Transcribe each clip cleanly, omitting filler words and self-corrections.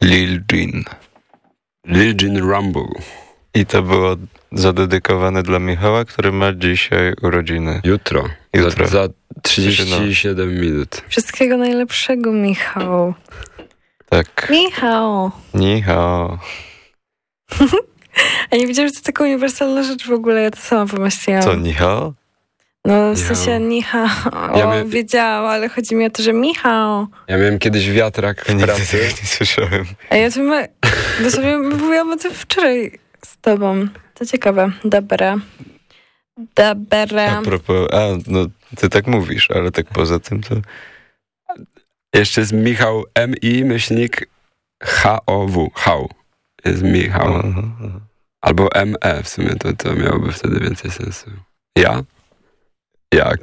Lil Jean. Lil Jean Rumble. I to było zadedykowane dla Michała, który ma dzisiaj urodziny. Jutro. Za 37 minut. Wszystkiego najlepszego, Michał. Tak. Michał. A nie wiedziałam, że to taka uniwersalna rzecz w ogóle. Ja to sama pomyślałam. Co, Michał? No w sensie Michał. Wiedziałam, ale chodzi mi o to, że Michał. Ja miałem kiedyś wiatrak w pracy. Nie słyszałem. A ja to dosłownie mówiłam o tym wczoraj z tobą. To ciekawe. Dobra. A propos, no ty tak mówisz, ale tak poza tym to... Jeszcze jest Michał MI-HOW. Hał. Jest Michał. Albo ME w sumie, to miałoby wtedy więcej sensu. Ja? Jak?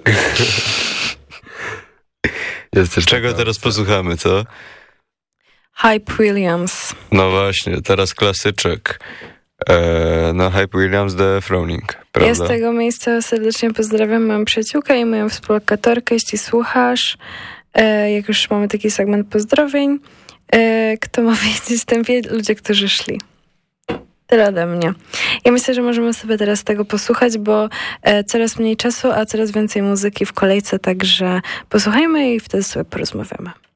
Jest też czego teraz posłuchamy, co? Hype Williams. No właśnie, teraz klasyczek. No Hype Williams, The Throwing, prawda? Ja z tego miejsca serdecznie pozdrawiam moją przyjaciółkę i moją współlokatorkę, jeśli słuchasz. Jak już mamy taki segment pozdrowień. Kto ma wiedzieć, ten wie, ludzie, którzy szli. Tyle ode mnie. Ja myślę, że możemy sobie teraz tego posłuchać, bo coraz mniej czasu, a coraz więcej muzyki w kolejce, także posłuchajmy i wtedy sobie porozmawiamy.